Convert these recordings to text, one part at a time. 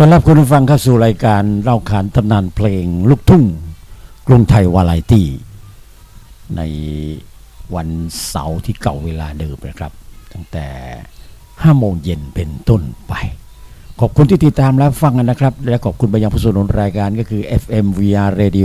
ต้อนรับคุณผู้ฟังเข้าสู่รายการเล่าขานตำนานเพลงลูกทุ่งกรุงไทยวาไรตี้ในวันเสาร์ที่เก่าเวลาเดิมนะครับตั้งแต่5 โมงเย็นเป็นต้นไปขอบคุณที่ติดตามรับฟังกันนะครับและขอบคุณไปยังผู้สนับสนุนรายการก็คือ FM VR Radio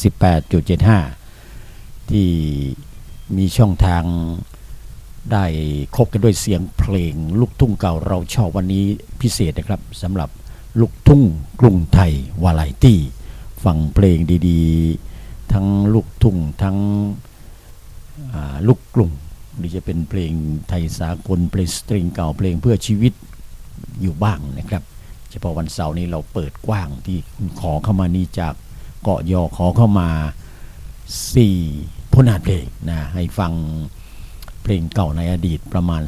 88.75 ที่มีช่องทางได้คบกันด้วยเสียงเพลงลูกทุ่งเก่าเราชอบวันนี้พิเศษนะครับสำหรับลูกทุ่งกรุงไทยวาไรตี้ฟังเพลงดีๆทั้งลูกทุ่งทั้งลูกกรุงหรือจะเป็นเพลงไทยสากลเพลงสตริงเก่าเพลงเพื่อชีวิตอยู่บ้างนะครับเฉพาะวันเสาร์นี้เราเปิดกว้างที่ขอเข้ามานี้จากเกาะยอขอเข้ามา4ผลงานเพลงนะให้ฟังเพลงเก่าในอดีตประมาณ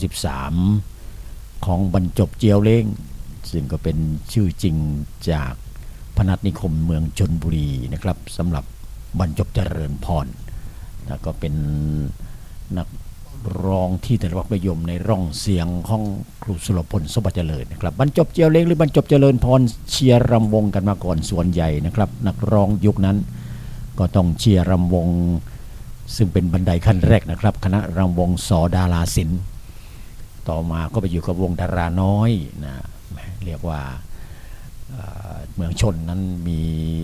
2513ของบรรจบเจียวเล้งซึ่งก็เป็นชื่อจริงจากพนัสนิคมเมืองชลบุรีนะครับสำหรับบรรจบเจริญพรแล้วก็เป็นนักร้องที่ได้รับนิยมในร่องเสียงของครูสุรพลสมบัติเจริญนะครับบรรจบเจียวเล้งหรือบรรจบเจริญพรเชียร์รำวงกันมาก่อนส่วนใหญ่นะครับนักร้องยุคนั้นก็ต้องเชียร์รำวงซึ่งเป็นบันไดขั้นแรกนะครับคณะรำวงสดาราศิลป์ต่อมาก็ไปอยู่กับวงดาราน้อยนะเรียกว่าเมืองชนนั้นมี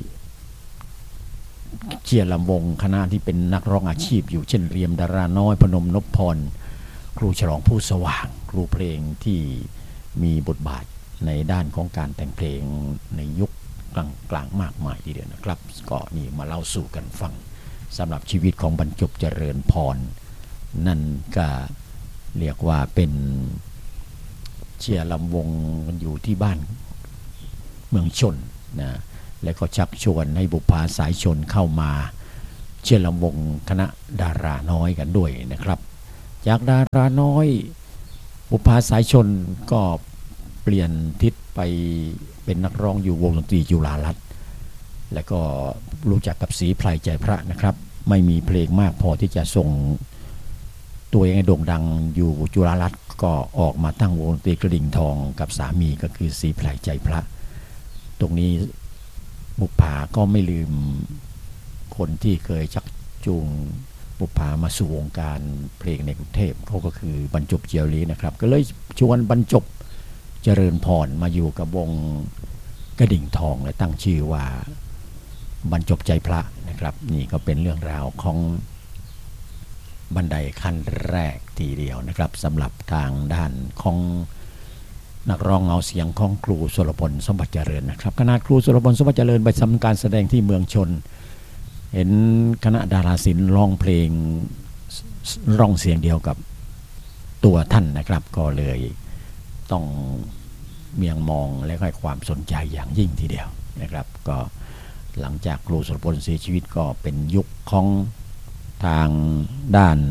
เชียร์ลำวงคณะที่เป็นนักร้องอาชีพอยู่เช่นเรียมดาราน้อยพนมนพพรครูฉลองผู้สว่างครูเพลงที่มีบทบาทในด้านของการแต่งเพลงในยุคกลางๆมากมายทีเดียวนะครับก็นี่มาเล่าสู่กันฟังสำหรับชีวิตของบรรจบเจริญพรนั่นก็เรียกว่าเป็นเชียร์ลำวงมันอยู่ที่บ้านเมืองชนนะแล้วก็ชักชวนให้บุปผาสายชนเข้ามาเชียร์ลำวงคณะดาราน้อยกันด้วยนะครับจากดาราน้อยบุปผาสายชนก็เปลี่ยนทิศไปเป็นนักร้องอยู่วงดนตรีจุฬารัตน์แล้วก็รู้จักกับศรีไพรใจพระนะครับไม่มีเพลงมากพอที่จะส่งตัวเองให้โด่งดังอยู่จุฬารัตน์ก็ออกมาตั้งวงดนตรีกระดิ่งทองกับสามีก็คือศรีไพรใจพระตรงนี้บุปผาก็ไม่ลืมคนที่เคยชักจูงบุปผามาสู่วงการเพลงในกรุงเทพเขาก็คือบรรจบเจียวเล้งนะครับก็เลยชวนบรรจบเจริญพรมาอยู่กับวงกระดิ่งทองและตั้งชื่อว่าบรรจบใจพระนะครับนี่ก็เป็นเรื่องราวของบันไดขั้นแรกทีเดียวนะครับสำหรับทางด้านของนักร้องเงาเสียงของครูสุรพลสมบัติเจริญนะครับคณะครูสุรพลสมบัติเจริญไปทำการแสดงที่เมืองชนเห็นคณะดาราศิลป์ร้องเพลงร้องเสียงเดียวกับตัวท่านนะครับก็เลยต้องเมียงมองและให้ความสนใจอย่างยิ่งทีเดียวนะครับก็หลังจากครูสุรพลเสียชีวิตก็เป็นยุคของทางด้าน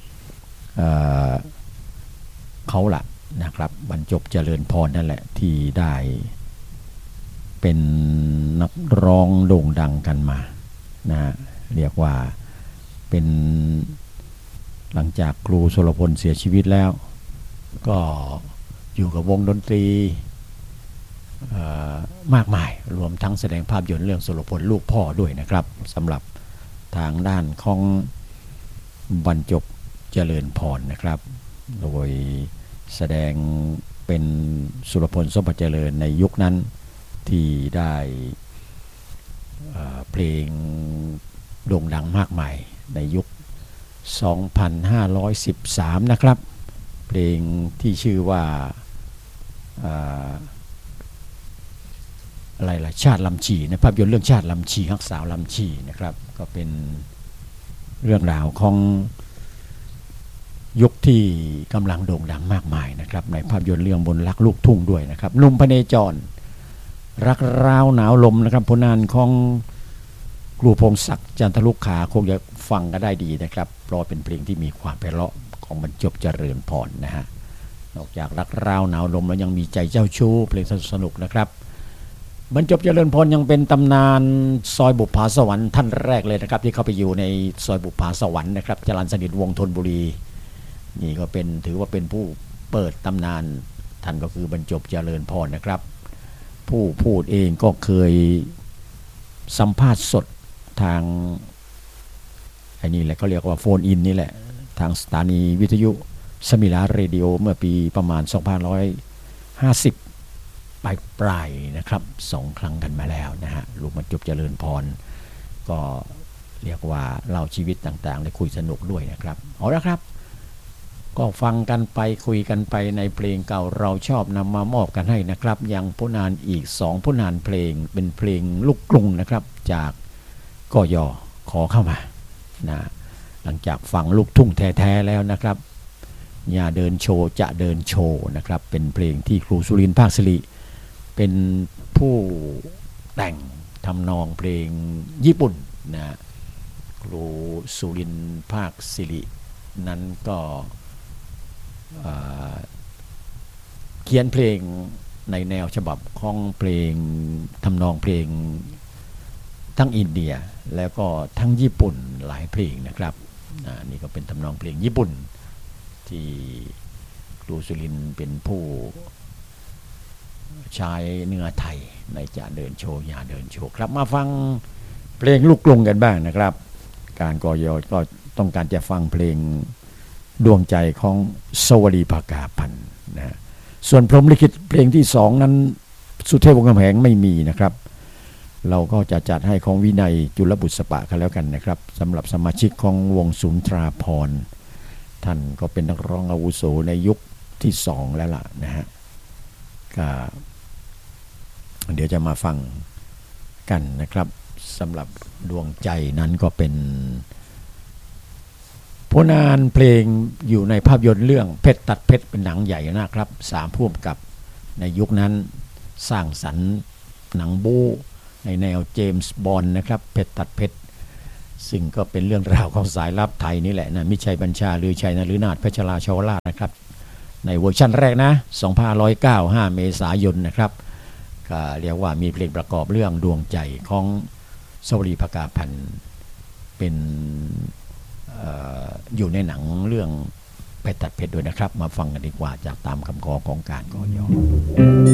เขาล่ะนะครับบรรจบเจริญพรนั่นแหละที่ได้เป็นนักร้องโด่งดังกันมานะเรียกว่าเป็นหลังจากครูสุรพลเสียชีวิตแล้วก็อยู่กับวงดนตรีมากมายรวมทั้งแสดงภาพยนตร์เรื่องสุรพลลูกพ่อด้วยนะครับสำหรับทางด้านของบรรจบเจริญพรนะครับโดยแสดงเป็นสุรพลสมบัติเจริญในยุคนั้นที่ได้เพลงโด่งดังมากมายในยุค2513นะครับเพลงที่ชื่อว่าอะไรล่ะชาติลำชีในภาพยนตร์เรื่องชาติลำชีฮักสาวลำชีนะครับก็เป็นเรื่องราวของยุคที่กำลังโด่งดังมากมายนะครับในภาพยนตร์เรื่องบนรักลูกทุ่งด้วยนะครับหนุ่มพเนจรรักร้าวหนาวลมนะครับผลงานของครูพงศักดิ์จันทลุขาคงจะฟังก็ได้ดีนะครับเพราะเป็นเพลงที่มีความไพเราะของบรรจบเจริญพรนะฮะนอกจากรักร้าวหนาวลมแล้วยังมีใจเจ้าชู้เพลงสนุกนะครับบรรจบเจริญพรยังเป็นตำนานซอยบุปผาสวรรค์ท่านแรกเลยนะครับที่เข้าไปอยู่ในซอยบุปผาสวรรค์นะครับจรัญสนิทวงศ์ธนบุรีนี่ก็เป็นถือว่าเป็นผู้เปิดตำนานท่านก็คือบรรจบเจริญพรนะครับผู้พูดเองก็เคยสัมภาษณ์สดทางไอ้นี่แหละเขาเรียกว่าโฟนอินนี่แหละทางสถานีวิทยุสมิลาเรดิโอเมื่อปีประมาณ2550ปลายนะครับ2ครั้งกันมาแล้วนะฮะลุงบรรจบเจริญพรก็เรียกว่าเล่าชีวิตต่างๆและคุยสนุกด้วยนะครับเอาละครับก็ฟังกันไปคุยกันไปในเพลงเก่าเราชอบนำมามอบกันให้นะครับยังผลงานอีก2ผลงานเพลงเป็นเพลงลูกกรุงนะครับจากกย.ขอเข้ามานะหลังจากฟังลูกทุ่งแท้ๆแล้วนะครับอย่าเดินโชว์จะเดินโชว์นะครับเป็นเพลงที่ครูสุรินทร์ภาคศิริเป็นผู้แต่งทำนองเพลงญี่ปุ่นนะครูสุรินทร์ภาคศิรินั้นก็เขียนเพลงในแนวฉบับของเพลงทำนองเพลงทั้งอินเดียแล้วก็ทั้งญี่ปุ่นหลายเพลงนะครับนี่ก็เป็นทำนองเพลงญี่ปุ่นที่ครูสุรินทร์เป็นผู้ใช้เนื้อไทยในจะเดินโชว์อย่าเดินโชว์ครับมาฟังเพลงลูกกรุงกันบ้างนะครับการกย.ก็ต้องการจะฟังเพลงดวงใจของสวลีภากาพันธ์นะส่วนพรหมลิขิตเพลงที่2นั้นสุเทพวงศ์กำแหงไม่มีนะครับเราก็จะจัดให้ของวินัยจุลบุษปะกันแล้วกันนะครับสำหรับสมาชิกของวงสุนทราภรณ์ท่านก็เป็นนักร้องอาวุโสในยุคที่2แล้วล่ะนะฮะก็เดี๋ยวจะมาฟังกันนะครับสำหรับดวงใจนั้นก็เป็นผลงานเพลงอยู่ในภาพยนตร์เรื่องเพชรตัดเพชรเป็นหนังใหญ่นะครับ3ผู้กำกับในยุคนั้นสร้างสรรค์หนังบู๊ในแนวเจมส์บอนด์นะครับเพชรตัดเพชรซึ่งก็เป็นเรื่องราวของสายลับไทยนี่แหละนะมิชัยบัญชาลือชัยนฤนาถเพชรราชวราชนะครับในเวอร์ชันแรกนะ2509 5 เมษายนนะครับก็เรียกว่ามีเพลงประกอบเรื่องดวงใจของสวลีภากาพันธ์เป็นอยู่ในหนังเรื่องเพชรตัดเพชรด้วยนะครับมาฟังกันดีกว่าจากตามคำขอของการกย.